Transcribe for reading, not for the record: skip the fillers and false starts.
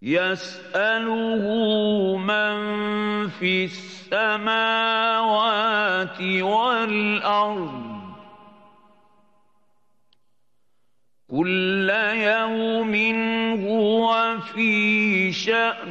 يسأله من في السماوات والأرض كل يوم هو في شأن